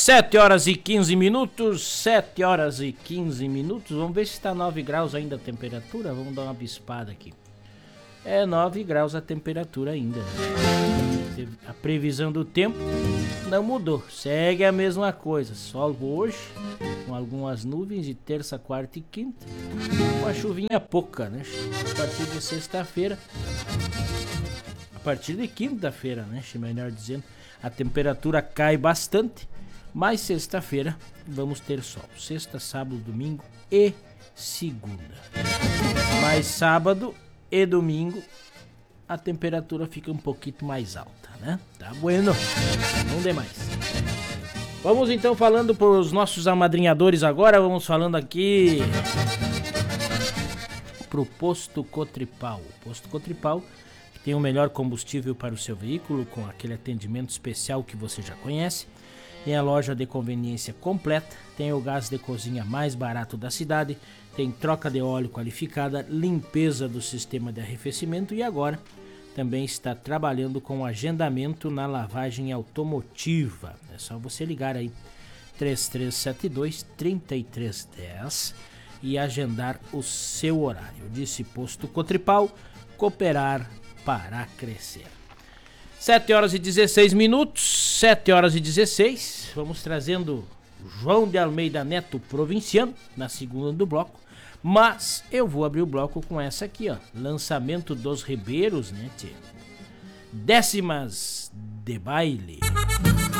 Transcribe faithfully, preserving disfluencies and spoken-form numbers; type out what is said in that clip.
sete horas e quinze minutos, sete horas e quinze minutos. Vamos ver se está nove graus ainda a temperatura. Vamos dar uma bispada aqui. É nove graus a temperatura ainda. A previsão do tempo não mudou, segue a mesma coisa. Sol hoje, com algumas nuvens de terça, quarta e quinta. Uma chuvinha pouca, né? A partir de sexta-feira, a partir de quinta-feira, né? Melhor dizendo, a temperatura cai bastante. Mas sexta-feira vamos ter sol. Sexta, sábado, domingo e segunda. Mas sábado e domingo a temperatura fica um pouquinho mais alta, né? Tá bueno. Não dê mais. Vamos então falando para os nossos amadrinhadores agora. Vamos falando aqui pro Posto Cotripal. O Posto Cotripal, que tem o melhor combustível para o seu veículo, com aquele atendimento especial que você já conhece. Tem a loja de conveniência completa, tem o gás de cozinha mais barato da cidade, tem troca de óleo qualificada, limpeza do sistema de arrefecimento e agora também está trabalhando com agendamento na lavagem automotiva. É só você ligar aí três três sete dois, três três um zero e agendar o seu horário. Eu disse Posto Cotripal, cooperar para crescer. sete horas e dezesseis minutos, sete horas e dezesseis, vamos trazendo João de Almeida Neto Provinciano na segunda do bloco, mas eu vou abrir o bloco com essa aqui, ó, lançamento dos Ribeiros, né, tchê? Décimas de baile.